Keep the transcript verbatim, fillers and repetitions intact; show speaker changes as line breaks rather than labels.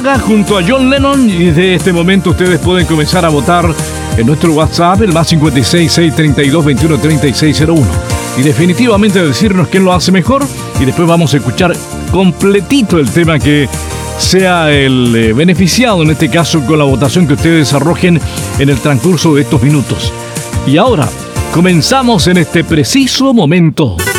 junto a John Lennon, y desde este momento ustedes pueden comenzar a votar en nuestro WhatsApp, el más cincuenta y seis, seiscientos treinta y dos, veintiuno, treinta y seis cero uno, y definitivamente decirnos quién lo hace mejor, y después vamos a escuchar completito el tema que sea el eh, beneficiado, en este caso con la votación que ustedes arrojen en el transcurso de estos minutos. Y ahora comenzamos en este preciso momento.